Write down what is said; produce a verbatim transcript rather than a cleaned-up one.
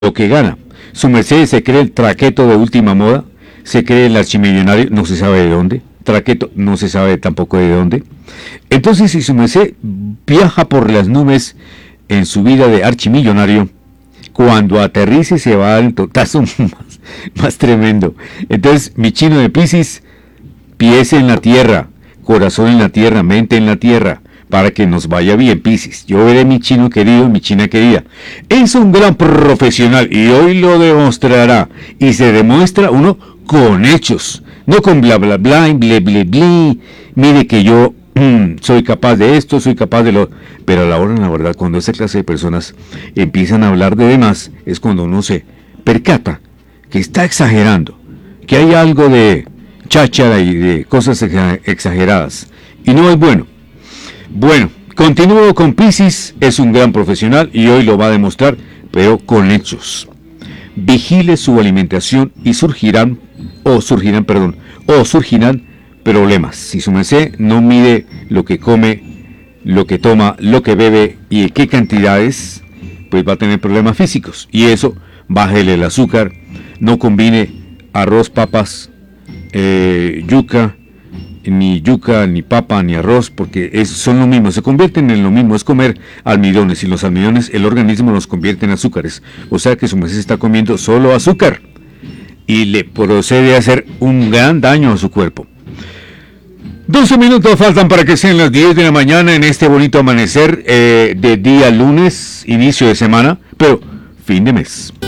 lo que gana. Su merced se cree el traqueto de última moda, se cree el archimillonario, no se sabe de dónde, traqueto no se sabe tampoco de dónde. Entonces, si su merced viaja por las nubes en su vida de archimillonario, cuando aterrice se va a dar un totazo más, más tremendo. Entonces, mi chino de Piscis, pies en la tierra, corazón en la tierra, mente en la tierra, para que nos vaya bien, Piscis. Yo veré, mi chino querido, mi china querida. Es un gran profesional y hoy lo demostrará. Y se demuestra uno con hechos, no con bla bla bla, ble ble ble. Mire que yo mm, soy capaz de esto, soy capaz de lo... Pero a la hora, la verdad, cuando esa clase de personas empiezan a hablar de demás, es cuando uno se percata que está exagerando, que hay algo de cháchara y de cosas exageradas. Y no es bueno. Bueno, continúo con Piscis, es un gran profesional y hoy lo va a demostrar, pero con hechos. Vigile su alimentación y surgirán, o surgirán, perdón, o surgirán problemas. Si su merced no mide lo que come, lo que toma, lo que bebe y en qué cantidades, pues va a tener problemas físicos. Y eso, bájele el azúcar, no combine arroz, papas, eh, yuca, ni yuca, ni papa, ni arroz, porque es, son lo mismo, se convierten en lo mismo, es comer almidones, y los almidones el organismo los convierte en azúcares, o sea que su merced está comiendo solo azúcar, y le procede a hacer un gran daño a su cuerpo. doce minutos faltan para que sean las diez de la mañana en este bonito amanecer eh, de día lunes, inicio de semana, pero fin de mes.